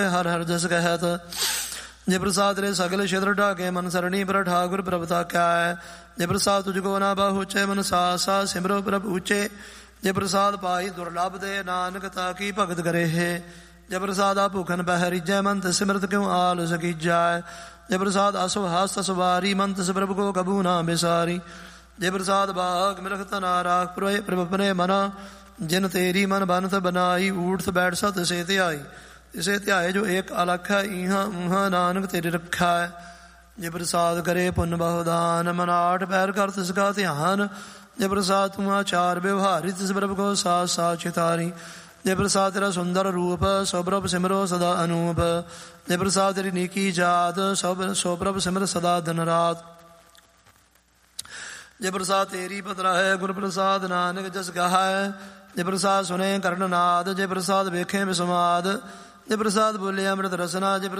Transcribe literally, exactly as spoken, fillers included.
ਹਰ ਹਰ ਜਸ ਕਹਿਤ। ਜੇ ਪ੍ਰਸਾਦ ਤੇਰੇ ਸਗਲ ਛੇਤਰ ਢਾਕੇ ਮਨ ਸਰਣੀ ਪਰ ਠਾਕੁਰ ਪ੍ਰਭ ਤਾਕਿਆ ਹੈ। ਜੇ ਪ੍ਰਸਾਦ ਤੁਝ ਕੋ ਨਾ ਬਾਹੁਚੇ ਮਨ ਸਾ ਸਾ ਸਿਮਰੋ ਪ੍ਰਭ ਉੱਚੇ। ਜੇ ਪ੍ਰਸਾਦ ਪਾਈ ਦੁਰਲਭ ਦੇ ਨਾਨਕ ਤਾਕੀ ਭਗਤ ਕਰੇ ਹੈ। ਜੇ ਪ੍ਰਸਾਦਾ ਭੁਖਨ ਪਹਿ ਰੀਜੈ ਮਨ ਤਿਸ ਸਿਮਰਤ ਕਿਉ ਆਲ ਸਕੀਜੈ। ਜੇ ਪ੍ਰਸਾਦ ਅਸੁ ਹਸਤ ਸਵਾਰੀ ਮਨ ਤਿਸ ਪ੍ਰਭ ਕੋ ਕਬੂ ਨਾ ਬਿਸਾਰੀ। ਜੇ ਪ੍ਰਸਾਦ ਬਾਗ ਮਿਲਖਤ ਨਾ ਰਾਖ ਪ੍ਰੋਏ ਪ੍ਰਭ ਪਨੇ ਮਨਾ। ਜਿਨ ਤੇਰੀ ਮਨ ਬਨਤ ਬਨਾਈ ਊਠ ਬੈਠ ਸਤ ਤਿਸੇ ਧਿਆਈ। ਤਿਸੇ ਧਿਆਏ ਜੋ ਏਕ ਅਲਖ ਹੈ ਇਹਾਂ ਊਹਾਂ ਨਾਨਕ ਤੇਰੇ ਰੱਖਾ ਹੈ। ਜੇ ਪ੍ਰਸਾਦ ਕਰੇ ਪੁੰਨ ਬਹੁਦਾਨ ਮਨ ਆਠ ਪੈਰ ਕਰ ਤਿਸ ਕਾ ਧਿਆਨ। ਜੇ ਪ੍ਰਸਾਦ ਤੂੰ ਆਚਾਰ ਵਿਵਹਾਰੀ ਤਿਸ ਪ੍ਰਭ ਕੋ ਸਾਥ ਸਾਥ ਚਿਤਾਰੀ। ਜੇ ਪ੍ਰਸਾਦ ਤੇਰਾ ਸੁੰਦਰ ਰੂਪ ਸੋ ਪ੍ਰਭ ਸਿਮਰੋ ਸਦਾ ਅਨੂਪ। ਜੇ ਪ੍ਰਸਾਦ ਤੇਰੀ ਨੀਕੀ ਜਾਤ ਸਭ ਸੋ ਪ੍ਰਭ ਸਿਮਰ ਸਦਾ ਦਿਨ ਰਾਤ। ਜੇ ਪ੍ਰਸਾਦ ਤੇਰੀ ਪਤਰਾ ਹੈ ਗੁਰ ਪ੍ਰਸਾਦ ਨਾਨਕ ਜਸ ਗਾਹੈ। ਜੇ ਪ੍ਰਸਾਦ ਸੁਨੇ ਕਰਨ ਨਾਦ ਜੇ ਪ੍ਰਸਾਦ ਵੇਖੇ ਵਿਸਮਾਦ। ਜੇ ਪ੍ਰਸਾਦ ਬੋਲੇ ਅੰਮ੍ਰਿਤ ਰਸਨਾ। ਜੇ